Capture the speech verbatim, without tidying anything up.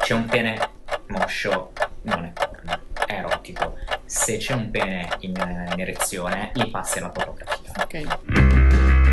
c'è un pene moscio, non è porno, è erotico. Se c'è un pene in, in erezione, gli passi alla pornografia. Ok.